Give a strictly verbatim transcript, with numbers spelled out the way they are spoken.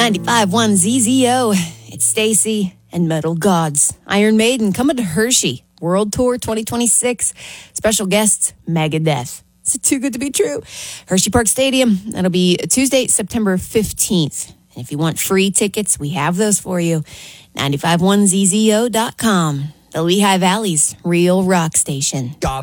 ninety-five point one Z Z O. It's Stacy and Metal Gods. Iron Maiden coming to Hershey. World Tour twenty twenty-six. Special guests, Megadeth. Is it too good to be true? Hershey Park Stadium. That'll be Tuesday, September fifteenth. And if you want free tickets, we have those for you. ninety-five point one Z Z O dot com. The Lehigh Valley's real rock station. God.